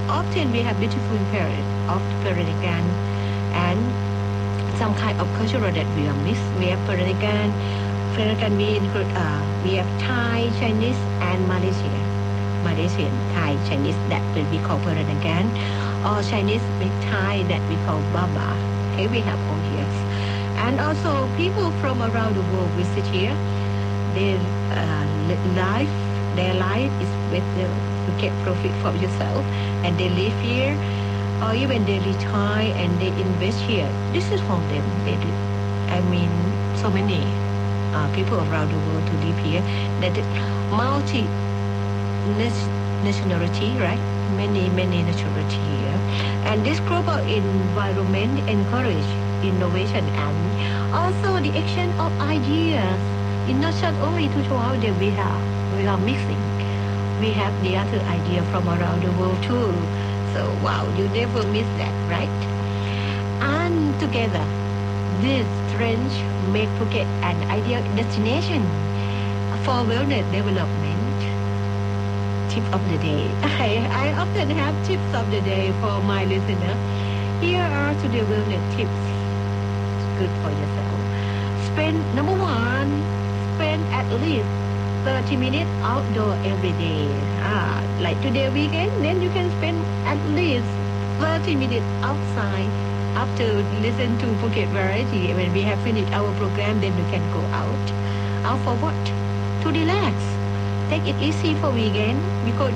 often we have beautiful parade of Peranakan and some kind of cultural that we are miss. We have Peranakan. Peranakan we include we have Thai, Chinese, and Malaysian, Thai, Chinese that will be called Peranakan, or Chinese with Thai that we call Baba. Okay, we have all here. And also people from around the world visit here. Their life is better to get profit for yourself, and they live here, or even they retire and they invest here. This is for them. They do. I mean, so many people around the world to live here. That multi nationality, right? Many nationality here, and this global environment encourage innovation and also the exchange of ideas. It's not just only to show out that we are mixing. We have the other idea from around the world too. So wow, you never miss that, right? And together, this trend make Phuket an ideal destination for wellness development. Tip of the day. I often have tips of the day for my listener. Here are the wellness tips. Good for yourself. Number one, spend at least 30 minutes outdoor every day. Like today weekend, then you can spend at least 30 minutes outside. After listen to Phuket Variety, when we have finished our program, then you can go out. Out for what? To relax. Take it easy for weekend because